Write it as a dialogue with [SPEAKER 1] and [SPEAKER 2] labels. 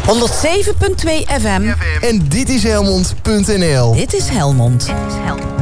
[SPEAKER 1] 107.2 FM.
[SPEAKER 2] En dit is Helmond.nl.
[SPEAKER 1] Dit is Helmond.